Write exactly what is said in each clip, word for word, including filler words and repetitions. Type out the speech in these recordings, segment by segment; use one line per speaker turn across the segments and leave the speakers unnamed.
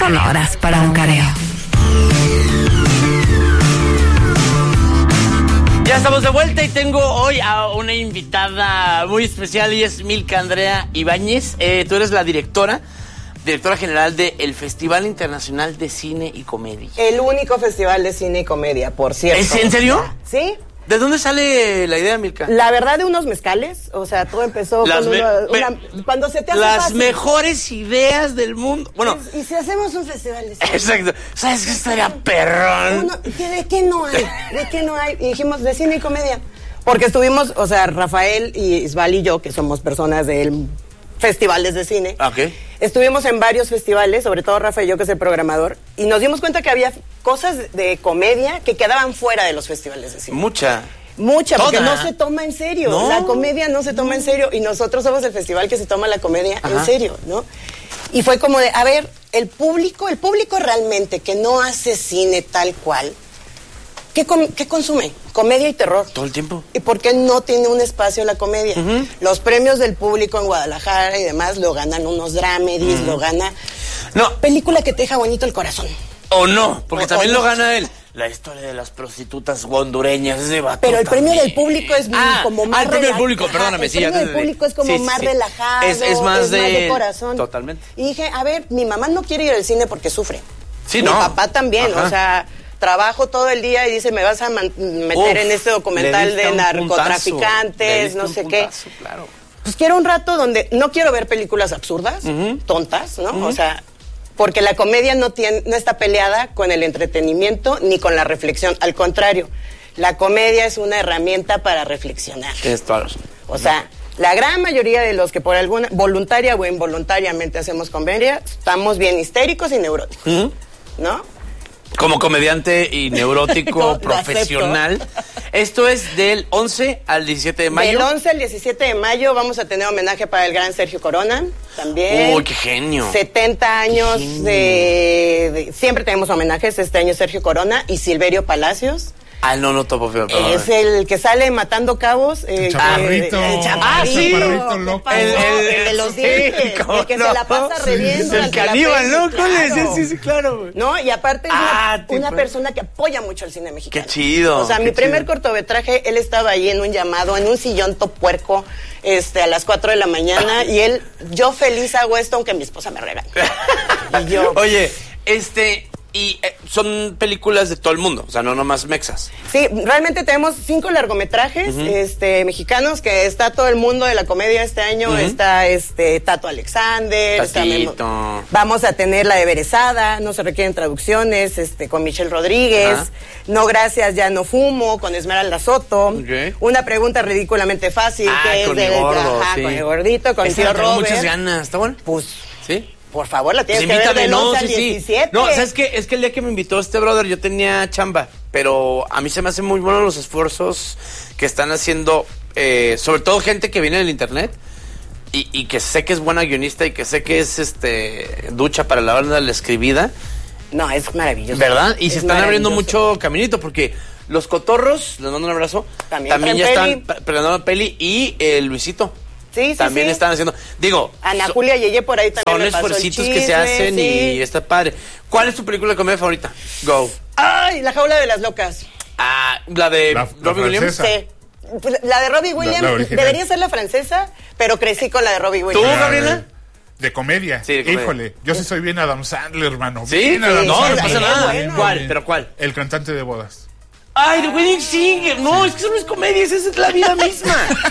sonoras para un careo.
Ya estamos de vuelta y tengo hoy a una invitada muy especial y es Milka Andrea Ibáñez. Eh, tú eres la directora, directora general del Festival Internacional de Cine y Comedia.
El único festival de cine y comedia, por cierto.
¿Es en serio?
Sí.
¿De dónde sale la idea, Milka?
La verdad, de unos mezcales. O sea, todo empezó
Las
con
me-
una,
me-
una- cuando se te hace
Las
fácil.
mejores ideas del mundo. Bueno,
Es- y si hacemos un festival de cine.
exacto. ¿Sabes qué estaría perrón?
Uno, ¿qué- ¿De qué no hay? ¿De qué no hay? Y dijimos, de cine y comedia. Porque estuvimos, o sea, Rafael y Isbal y yo, que somos personas del festivales de cine.
Ok.
Estuvimos en varios festivales, sobre todo Rafa y yo, que es el programador, y nos dimos cuenta que había cosas de comedia que quedaban fuera de los festivales de cine.
Mucha.
Mucha, porque
Toda.
no se toma en serio.
No.
La comedia no se toma en serio. Y nosotros somos el festival que se toma la comedia
Ajá.
en serio, ¿no? Y fue como de, a ver, el público, el público realmente que no hace cine tal cual, ¿qué, com- qué consume? Comedia y terror.
Todo el tiempo.
¿Y por qué no tiene un espacio la comedia?
Ujú.
Los premios del público en Guadalajara y demás lo ganan unos dramedies, lo gana...
No.
Película que te deja bonito el corazón.
O no, porque
O-
también
o
lo
no.
gana él. La historia de las prostitutas hondureñas, ese vato
Pero el premio
también.
del público es
Ah,
como más
ah, el premio del
rela-
público,
Ajá,
perdóname,
el
sí. ya
premio
te
del
entendí.
público es como
Sí, sí,
más
sí.
relajado,
Es, es más de...
corazón.
Totalmente.
Y dije, a ver, mi mamá no quiere ir al cine porque sufre.
Sí,
mi
no.
papá también,
Ajá.
o sea, trabajo todo el día y dice, me vas a man- meter
Uf,
en este
le
documental
diste
de
un
narcotraficantes,
puntazo, le diste
no
un
sé qué.
puntazo, claro.
Pues quiero un rato donde no quiero ver películas absurdas,
Ujú.
tontas, ¿no?
Ujú.
O sea, porque la comedia no tiene, no está peleada con el entretenimiento ni con la reflexión. Al contrario, la comedia es una herramienta para reflexionar.
Tienes toda la razón.
O sea, la gran mayoría de los que por alguna, voluntaria o involuntariamente hacemos comedia, estamos bien histéricos y neuróticos,
Ujú.
¿no?
Como comediante y neurótico
Lo
profesional. Esto es del once al diecisiete de mayo.
Del once al diecisiete de mayo vamos a tener homenaje para el gran Sergio Corona, también.
Uy, qué genio.
setenta años
Qué genio.
de, de- Siempre tenemos homenajes, este año Sergio Corona y Silverio Palacios.
Ah, no, no topo feo, perdón.
Es el que sale matando cabos. eh,
chaparrito.
eh, el chaparrito.
Ah, sí.
Chaparrito
¿Qué
loco.
pasó?
El- el-
El de los
sí,
dientes,
cómo
el que
no.
se la pasa
Sí,
reviendo.
el
durante la
caníbal,
peli,
¿no? ¿Cómo le decían?
claro.
Sí, sí, claro, güey.
No, y aparte es
Ah,
una,
tipo-
una persona que apoya mucho el cine mexicano.
Qué chido,
O sea,
qué
mi primer
chido.
cortometraje, él estaba ahí en un llamado, en un sillón topuerco, este, a las cuatro de la mañana, y él, yo feliz hago esto aunque mi esposa me regañe. Y yo...
Oye, este... Y eh, son películas de todo el mundo, o sea, no nomás mexas.
Sí, realmente tenemos cinco largometrajes este, mexicanos, que está todo el mundo de la comedia este año.
Ujú.
Está este Tato Alexander. está
Tatito.
Memo- vamos a tener la de Berezada, no se requieren traducciones, este, con Michelle Rodríguez.
Ajá.
No gracias, ya no fumo, con Esmeralda Soto.
Ok.
Una pregunta ridículamente fácil,
Ah,
que es
con
de,
el gordo,
ajá,
sí.
con el gordito, con el
Esa
tío
le tengo
Robert.
muchas ganas, ¿está bueno?
Pues,
¿Sí?
por favor, la tienes
Pues
que ver
invítame,
del
no,
once
sí,
al
sí.
diecisiete.
No, ¿sabes qué? Es que el día que me invitó este brother yo tenía chamba, pero a mí se me hacen muy buenos los esfuerzos que están haciendo, eh, sobre todo gente que viene del internet y, y que sé que es buena guionista y que sé que es este ducha para la banda de la escribida,
No, es maravilloso.
¿verdad? Y
Es
se están abriendo
maravilloso.
mucho caminito porque los cotorros, les mando un abrazo,
También
también ya
traen
están
peli.
pa- planeando peli y eh, Luisito.
Sí, sí,
también
sí.
están haciendo, digo,
Ana
so-
Julia Yeye por ahí también
son
me pasó el
esfuercitos que se
chisme,
hacen
sí.
y está padre. ¿Cuál es tu película de comedia favorita? Go.
¡Ay! La jaula de las locas.
Ah, la de
La- la
Robbie Williams.
francesa.
Sí. Pues, la de Robbie Williams
la original.
debería ser la francesa, pero crecí con la de Robbie
¿Tú,
Williams.
Gabriela?
De comedia.
Sí, de comedia.
Híjole, yo sí soy bien Adam Sandler, hermano.
¿Sí?
Bien Adam
No, no
Sandler.
pasa
sí,
nada.
bueno.
¿Cuál? ¿Pero cuál?
El cantante de bodas.
Ay, The Wedding Singer. No, es que eso no es comedia, esa es la vida misma.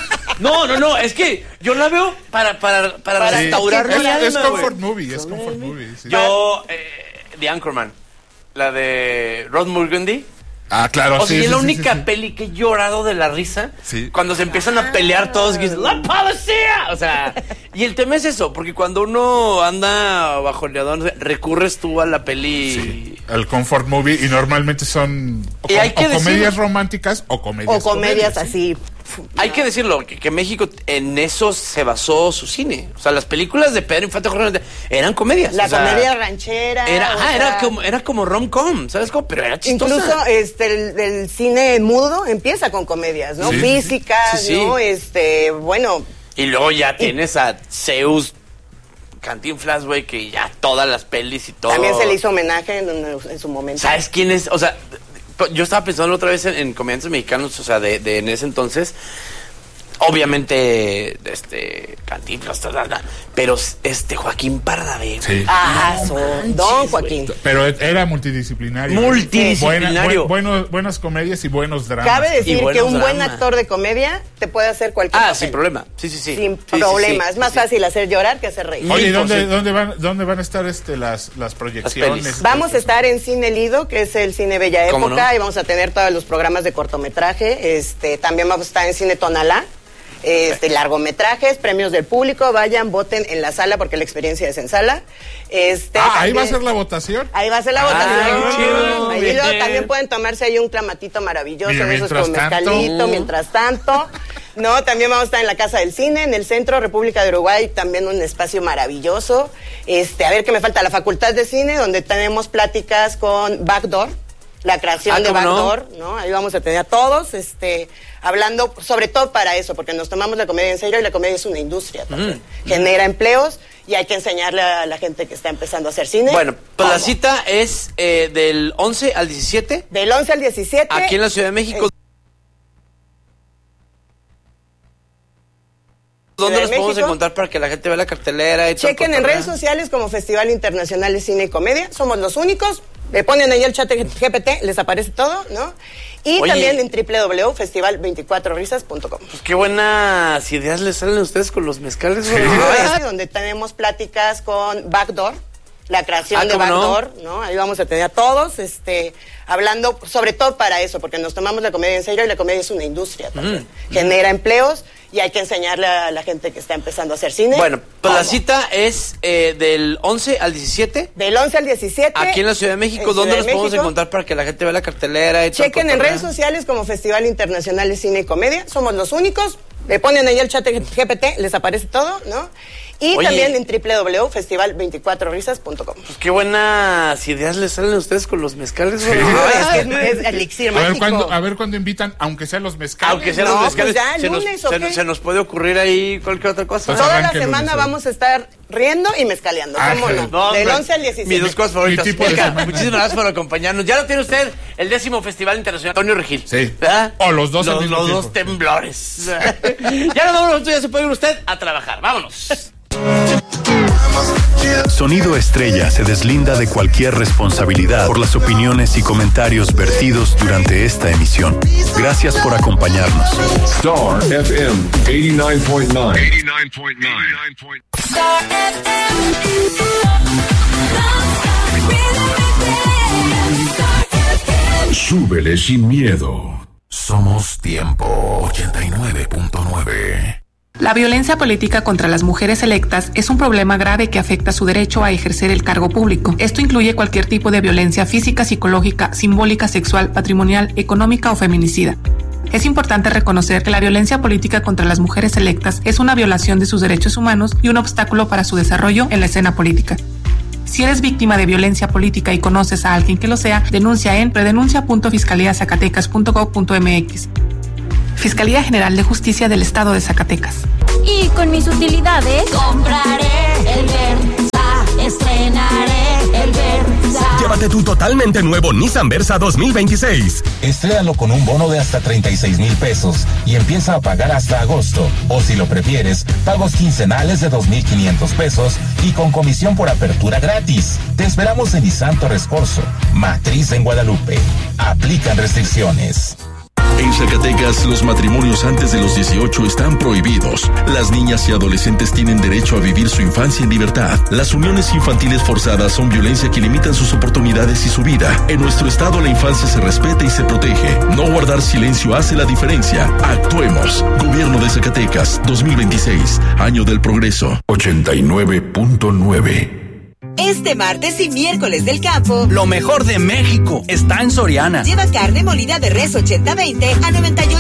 No, no, no, es que yo la veo para, para, para,
Para
restaurar
es,
mi alma,
es
güey.
comfort movie, es comfort movie. sí.
Yo, eh, The Anchorman, la de Rod Burgundy.
Ah, claro,
O sea,
sí,
y es
sí,
la
sí,
única
sí, sí.
peli que he llorado de la risa.
Sí.
Cuando se empiezan a pelear todos y dicen, ¡la policía! O sea, y el tema es eso, porque cuando uno anda bajo el leadón, recurres tú a la peli.
Sí, el comfort movie y normalmente son o,
Y
com-
hay que
o comedias
decirlo.
románticas o comedias
O comedias
sí.
así.
Hay que decirlo, que, que México en eso se basó su cine. O sea, las películas de Pedro Infante Jorge eran comedias.
La
o sea,
comedia ranchera.
Era,
o
ah, era
sea,
como, era como rom-com, ¿sabes cómo? Pero era chistosa.
Incluso este el, el cine mudo empieza con comedias, ¿no?
Sí.
Físicas,
Sí, sí.
¿no? Este, bueno,
Y luego ya tienes a Zeus Cantinflas, güey, que ya todas las pelis y todo.
También se le hizo homenaje en, en su momento.
¿Sabes quién es? O sea, yo estaba pensando otra vez en, en comediantes mexicanos, o sea, de, de en ese entonces. Obviamente, este, Cantinflas, ta, ta, ta, pero este Joaquín Pardavé.
Sí.
Ah,
No
so-
manches,
Don
güey.
Joaquín.
Pero era multidisciplinario.
Multidisciplinario.
Buena- buen- buenos- buenas comedias y buenos dramas.
Cabe decir
Y
que
buenos
un buen
dramas.
actor de comedia te puede hacer cualquier
Ah,
papel.
sin problema. Sí, sí, sí.
Sin
Sí, sí,
problema.
sí,
es más
sí.
fácil hacer llorar que hacer reír.
Oye,
Mil por
¿dónde,
ciento.
dónde, van, ¿dónde van a estar este, las, las proyecciones?
pelis.
Vamos a estar en Cine Lido, que es el Cine Bella
¿Cómo
Época,
no?
y vamos a tener todos los programas de cortometraje. Este, también vamos a estar en Cine Tonalá. Este, largometrajes, premios del público, vayan, voten en la sala porque la experiencia es en sala. Este,
Ah, ahí va a
también-
ser la votación.
Ahí va a ser la
Ah,
votación.
qué chido,
Ahí
bien.
luego también pueden tomarse ahí un clamatito maravilloso,
Mira,
de esos
mientras
con
tanto.
mezcalito, mientras tanto. No, también vamos a estar en la Casa del Cine, en el centro, República de Uruguay, también un espacio maravilloso. Este, a ver qué me falta, la Facultad de Cine, donde tenemos pláticas con Backdoor, la creación
Ah,
de
¿cómo no?
Backdoor, ¿no? Ahí vamos a tener a todos, este, hablando sobre todo para eso, porque nos tomamos la comedia en serio y la comedia es una industria también. Genera empleos y hay que enseñarle a la gente que está empezando a hacer cine.
Bueno, pues la
cómo.
cita es eh, del once al diecisiete,
Del once al diecisiete.
aquí en la Ciudad de México. ¿Dónde
Ciudad
los
de
podemos
México.
encontrar para que la gente vea la cartelera? Y todo el
Chequen en
cotorreo?
redes sociales como Festival Internacional de Cine y Comedia. Somos los únicos. Le ponen ahí el chat G P T, les aparece todo, ¿no? Y
Oye.
también en doble u doble u doble u punto festival veinticuatro risas punto com.
Pues qué buenas ideas les salen a ustedes con los mezcales, güey.
Ah, donde tenemos pláticas con Backdoor, la creación
Ah,
de
¿cómo no?
Backdoor, ¿no? Ahí vamos a tener a todos, este, hablando sobre todo para eso, porque nos tomamos la comedia en serio y la comedia es una industria también. Genera empleos y hay que enseñarle a la gente que está empezando a hacer cine.
Bueno, pues la
cómo.
cita es eh, del once al diecisiete,
Del once al diecisiete.
aquí en la Ciudad de México.
en
¿Dónde
Ciudad
los
de
podemos
México.
encontrar para que la gente vea la cartelera? Y todo el
Chequen en
cotorreo?
redes sociales como Festival Internacional de Cine y Comedia. Somos los únicos. Le ponen ahí el chat G P T, les aparece todo, ¿no? Y
Oye.
también en doble u doble u doble u punto festival veinticuatro risas punto com.
Pues qué buenas ideas les salen a ustedes con los mezcales, güey.
No, es que es elixir
A ver,
mágico.
cuándo, a ver cuándo invitan, aunque sean los mezcales.
Aunque sean
No,
los
pues
mezcales,
ya, el
se, nos,
lunes, ¿o
se
qué?
nos- se nos puede ocurrir ahí cualquier otra cosa.
Pues
Toda la
arranque el
semana
lunes,
vamos a estar riendo y mezcaleando,
Ah,
¿cómo no?
No,
Del
hombre,
once al diecisiete.
Mis dos cosas favoritas.
Mi tipo de
Erika,
semana.
muchísimas gracias por acompañarnos. Ya lo tiene usted, el décimo Festival Internacional Antonio Regil.
Sí.
¿Verdad?
O los dos al
Los,
mismo
los
tiempo.
dos temblores. Ya nos vamos, nosotros ya se puede ir usted a trabajar. Vámonos.
Sonido Estrella se deslinda de cualquier responsabilidad por las opiniones y comentarios vertidos durante esta emisión. Gracias por acompañarnos.
Star F M eighty-nine point nine.
eighty-nine point nine.
Star F M. Star F M.
Súbele sin miedo.
Somos Tiempo ochenta y nueve punto nueve.
La violencia política contra las mujeres electas es un problema grave que afecta su derecho a ejercer el cargo público. Esto incluye cualquier tipo de violencia física, psicológica, simbólica, sexual, patrimonial, económica o feminicida. Es importante reconocer que la violencia política contra las mujeres electas es una violación de sus derechos humanos y un obstáculo para su desarrollo en la escena política. Si eres víctima de violencia política y conoces a alguien que lo sea, denuncia en predenuncia punto fiscalía zacatecas punto gob punto m x. Fiscalía General de Justicia del Estado de Zacatecas.
Y con mis utilidades compraré el Versa, estrenaré el Versa.
Llévate tu totalmente nuevo Nissan Versa dos mil veintiséis.
Estrénalo con un bono de hasta treinta y seis mil pesos y empieza a pagar hasta agosto. O si lo prefieres, pagos quincenales de dos mil quinientos pesos y con comisión por apertura gratis. Te esperamos en Nissan Torres Corso, matriz en Guadalupe. Aplican restricciones.
En Zacatecas, los matrimonios antes de los dieciocho están prohibidos. Las niñas y adolescentes tienen derecho a vivir su infancia en libertad. Las uniones infantiles forzadas son violencia que limitan sus oportunidades y su vida. En nuestro estado, la infancia se respeta y se protege. No guardar silencio hace la diferencia. Actuemos. Gobierno de Zacatecas, dos mil veintiséis, año del progreso.
ochenta y nueve punto nueve.
Este martes y miércoles del campo,
Lo mejor de México está en Soriana.
lleva carne molida de res ochenta veinte a noventa y ocho